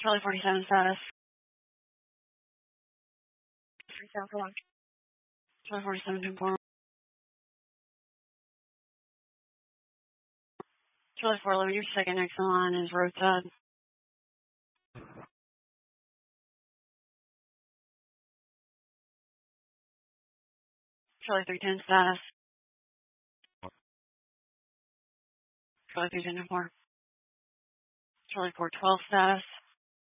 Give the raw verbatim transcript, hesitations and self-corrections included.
Charlie forty-seven status. forty-seven for one. Charlie forty-seven two four. Charlie four eleven, your second next in line is roadside. Charlie three ten status. Charlie three ten four. Charlie four twelve status.